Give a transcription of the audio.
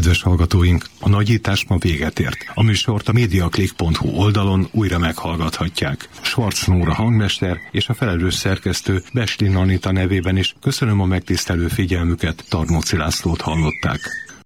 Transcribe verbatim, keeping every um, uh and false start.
Kedves hallgatóink, a nagyítás ma véget ért. A műsort a mediaclick pont hu oldalon újra meghallgathatják. Schwarz Nóra hangmester és a felelős szerkesztő Beslin Anita nevében is köszönöm a megtisztelő figyelmüket, Tarnóci Lászlót hallották.